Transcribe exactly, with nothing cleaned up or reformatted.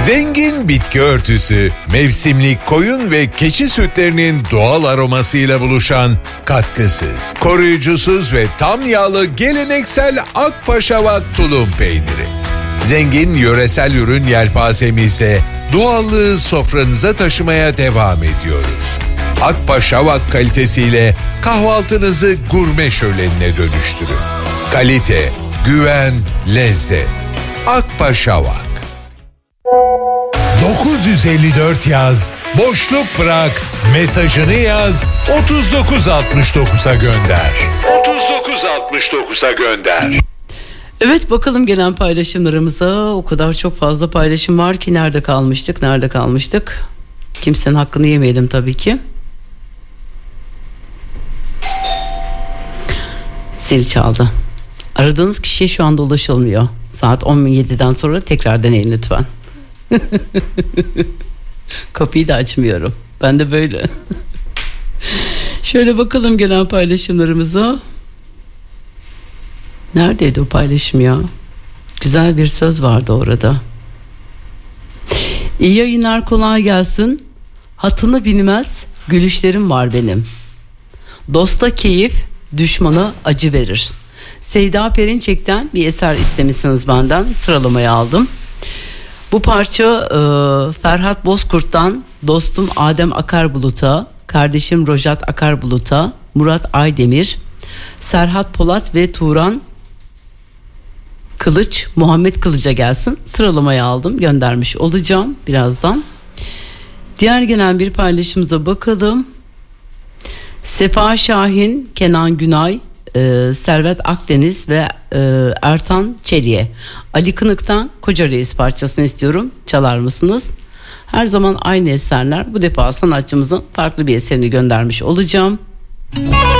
Zengin bitki örtüsü, mevsimlik koyun ve keçi sütlerinin doğal aromasıyla buluşan katkısız, koruyucusuz ve tam yağlı geleneksel Akpaşavak tulum peyniri. Zengin yöresel ürün yelpazemizle doğallığı sofranıza taşımaya devam ediyoruz. Akpaşavak kalitesiyle kahvaltınızı gurme şölenine dönüştürün. Kalite, güven, lezzet. Akpaşavak. dokuz yüz elli dört yaz, boşluk bırak, mesajını yaz, otuz dokuz altmış dokuza gönder. otuz dokuz altmış dokuza gönder. Evet, bakalım gelen paylaşımlarımıza. O kadar çok fazla paylaşım var ki nerede kalmıştık, nerede kalmıştık? Kimsenin hakkını yemeyelim tabii ki. Zil çaldı. Aradığınız kişiye şu anda ulaşılmıyor. Saat on yediden sonra tekrar deneyin lütfen. Kapıyı da açmıyorum. Ben de böyle. Şöyle bakalım gelen paylaşımlarımıza. Neredeydi o paylaşım ya? Güzel bir söz vardı orada. İyi yayınlar, kolay gelsin. Hatını bilmez gülüşlerim var benim. Dosta keyif, düşmana acı verir. Seyda Perinçek'ten bir eser istemişsiniz benden. Sıralamaya aldım. Bu parça e, Ferhat Bozkurt'tan dostum Adem Akarbulut'a, kardeşim Rojat Akarbulut'a, Murat Aydemir, Serhat Polat ve Turan Kılıç, Muhammed Kılıç'a gelsin. Sıralamaya aldım, göndermiş olacağım birazdan. Diğer gelen bir paylaşımıza bakalım. Sefa Şahin, Kenan Günay, e, Servet Akdeniz ve e, Ertan Çelik'e. Ali Kınık'tan Koca Reis parçasını istiyorum. Çalar mısınız? Her zaman aynı eserler. Bu defa sanatçımızın farklı bir eserini göndermiş olacağım.